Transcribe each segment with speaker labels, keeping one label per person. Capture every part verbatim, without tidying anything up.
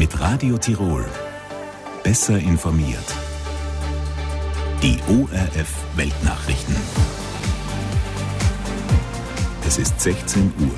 Speaker 1: Mit Radio Tirol. Besser informiert. Die O R F Weltnachrichten. Es ist sechzehn Uhr.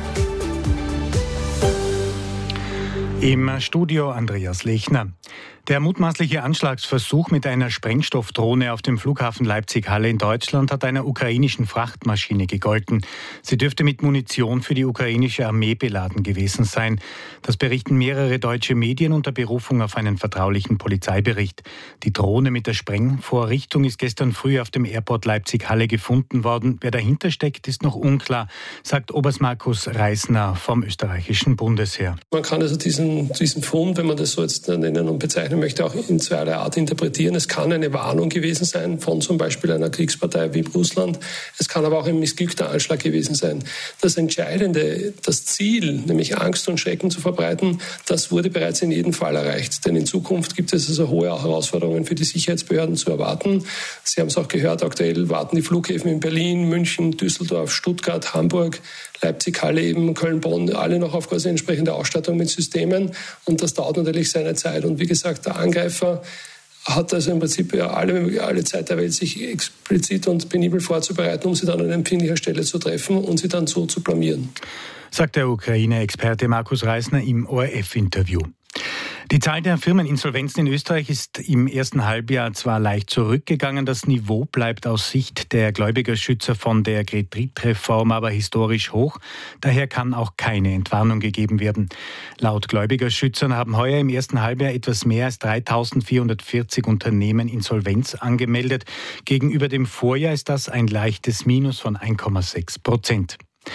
Speaker 2: Im Studio Andreas Lechner. Der mutmaßliche Anschlagsversuch mit einer Sprengstoffdrohne auf dem Flughafen Leipzig-Halle in Deutschland hat einer ukrainischen Frachtmaschine gegolten. Sie dürfte mit Munition für die ukrainische Armee beladen gewesen sein. Das berichten mehrere deutsche Medien unter Berufung auf einen vertraulichen Polizeibericht. Die Drohne mit der Sprengvorrichtung ist gestern früh auf dem Airport Leipzig-Halle gefunden worden. Wer dahinter steckt, ist noch unklar, sagt Oberst Markus Reisner vom österreichischen Bundesheer.
Speaker 3: Man kann also diesen, diesen Fund, wenn man das so jetzt nennen und bezeichnen möchte, auch in zweierlei Art interpretieren. Es kann eine Warnung gewesen sein von zum Beispiel einer Kriegspartei wie Russland. Es kann aber auch ein missglückter Anschlag gewesen sein. Das Entscheidende, das Ziel, nämlich Angst und Schrecken zu verbreiten, das wurde bereits in jedem Fall erreicht. Denn in Zukunft gibt es also hohe Herausforderungen für die Sicherheitsbehörden zu erwarten. Sie haben es auch gehört, aktuell warten die Flughäfen in Berlin, München, Düsseldorf, Stuttgart, Hamburg, Leipzig, Halle, eben Köln, Bonn, alle noch auf quasi entsprechende Ausstattung mit Systemen. Und das dauert natürlich seine Zeit. Und wie gesagt, der Angreifer hat also im Prinzip ja alle, alle Zeit der Welt, sich explizit und penibel vorzubereiten, um sie dann an empfindlicher Stelle zu treffen und sie dann so zu blamieren.
Speaker 2: Sagt der Ukraine-Experte Markus Reisner im O R F-Interview. Die Zahl der Firmeninsolvenzen in Österreich ist im ersten Halbjahr zwar leicht zurückgegangen, das Niveau bleibt aus Sicht der Gläubigerschützer von der Kreditreform aber historisch hoch. Daher kann auch keine Entwarnung gegeben werden. Laut Gläubigerschützern haben heuer im ersten Halbjahr etwas mehr als dreitausendvierhundertvierzig Unternehmen Insolvenz angemeldet. Gegenüber dem Vorjahr ist das ein leichtes Minus von eins Komma sechs Prozent.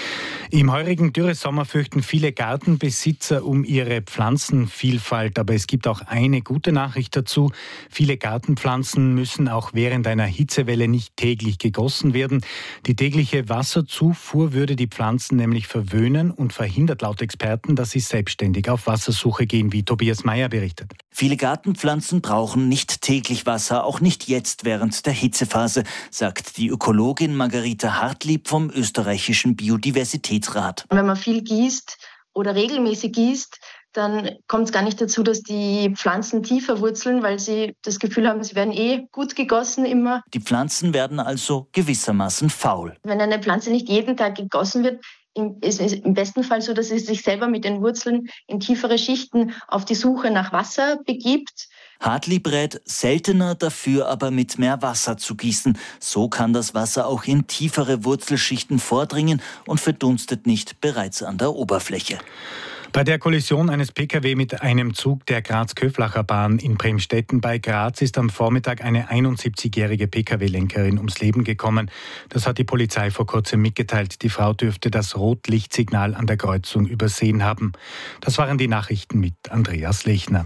Speaker 2: Im heurigen Dürresommer fürchten viele Gartenbesitzer um ihre Pflanzenvielfalt, aber es gibt auch eine gute Nachricht dazu. Viele Gartenpflanzen müssen auch während einer Hitzewelle nicht täglich gegossen werden. Die tägliche Wasserzufuhr würde die Pflanzen nämlich verwöhnen und verhindert laut Experten, dass sie selbstständig auf Wassersuche gehen, wie Tobias Meyer berichtet.
Speaker 4: Viele Gartenpflanzen brauchen nicht täglich Wasser, auch nicht jetzt während der Hitzephase, sagt die Ökologin Margarita Hartlieb vom österreichischen Biodiversitätsrat.
Speaker 5: Wenn man viel gießt oder regelmäßig gießt, dann kommt es gar nicht dazu, dass die Pflanzen tiefer wurzeln, weil sie das Gefühl haben, sie werden eh gut gegossen immer.
Speaker 4: Die Pflanzen werden also gewissermaßen faul.
Speaker 5: Wenn eine Pflanze nicht jeden Tag gegossen wird, ist es im besten Fall so, dass sie sich selber mit den Wurzeln in tiefere Schichten auf die Suche nach Wasser begibt.
Speaker 4: Hartlieb rät, seltener dafür aber mit mehr Wasser zu gießen. So kann das Wasser auch in tiefere Wurzelschichten vordringen und verdunstet nicht bereits an der Oberfläche.
Speaker 2: Bei der Kollision eines Pkw mit einem Zug der Graz-Köflacher Bahn in Bremstetten bei Graz ist am Vormittag eine einundsiebzigjährige Pkw-Lenkerin ums Leben gekommen. Das hat die Polizei vor kurzem mitgeteilt. Die Frau dürfte das Rotlichtsignal an der Kreuzung übersehen haben. Das waren die Nachrichten mit Andreas Lechner.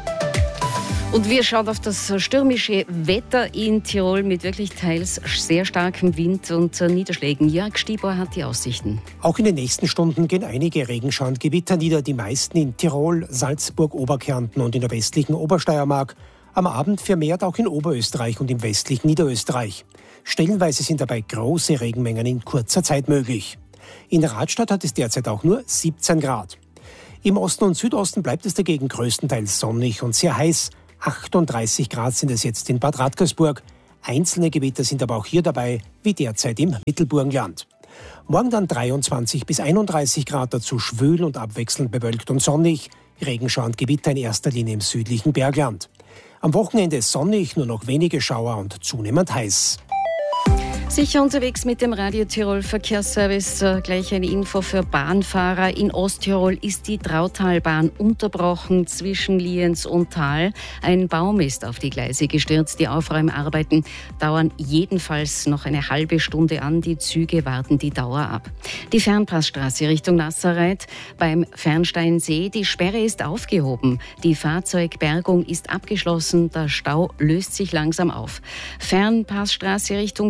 Speaker 6: Und wir schauen auf das stürmische Wetter in Tirol mit wirklich teils sehr starkem Wind und Niederschlägen. Jörg Stieber hat die Aussichten.
Speaker 7: Auch in den nächsten Stunden gehen einige Regenschauengewitter nieder, die meisten in Tirol, Salzburg, Oberkärnten und in der westlichen Obersteiermark. Am Abend vermehrt auch in Oberösterreich und im westlichen Niederösterreich. Stellenweise sind dabei große Regenmengen in kurzer Zeit möglich. In der Radstadt hat es derzeit auch nur siebzehn Grad. Im Osten und Südosten bleibt es dagegen größtenteils sonnig und sehr heiß. achtunddreißig Grad sind es jetzt in Bad Radkersburg. Einzelne Gewitter sind aber auch hier dabei, wie derzeit im Mittelburgenland. Morgen dann dreiundzwanzig bis einunddreißig Grad, dazu schwül und abwechselnd bewölkt und sonnig. Regenschauer und Gewitter in erster Linie im südlichen Bergland. Am Wochenende sonnig, nur noch wenige Schauer und zunehmend heiß.
Speaker 6: Sicher unterwegs mit dem Radio Tirol Verkehrsservice. Gleich eine Info für Bahnfahrer. In Osttirol ist die Trautalbahn unterbrochen zwischen Lienz und Thal. Ein Baum ist auf die Gleise gestürzt. Die Aufräumarbeiten dauern jedenfalls noch eine halbe Stunde an. Die Züge warten die Dauer ab. Die Fernpassstraße Richtung Nazareth beim Fernsteinsee. Die Sperre ist aufgehoben. Die Fahrzeugbergung ist abgeschlossen. Der Stau löst sich langsam auf. Fernpassstraße Richtung Vils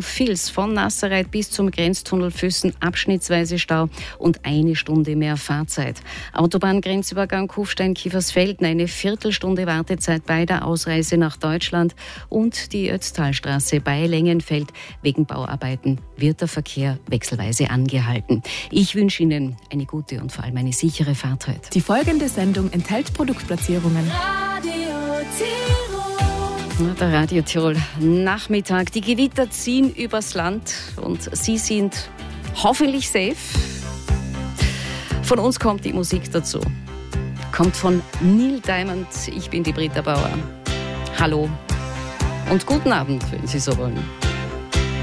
Speaker 6: Verkehrs. Von Nassereit bis zum Grenztunnel Füssen abschnittsweise Stau und eine Stunde mehr Fahrzeit. Autobahngrenzübergang Kufstein-Kiefersfelden, eine Viertelstunde Wartezeit bei der Ausreise nach Deutschland und die Ötztalstraße bei Lengenfeld. Wegen Bauarbeiten wird der Verkehr wechselweise angehalten. Ich wünsche Ihnen eine gute und vor allem eine sichere Fahrt heute.
Speaker 8: Die folgende Sendung enthält Produktplatzierungen.
Speaker 6: Radio Tirol. Der Radio Tirol Nachmittag. Die Gewitter ziehen übers Land und Sie sind hoffentlich safe. Von uns kommt die Musik dazu. Kommt von Neil Diamond. Ich bin die Britta Bauer. Hallo und guten Abend, wenn Sie so wollen.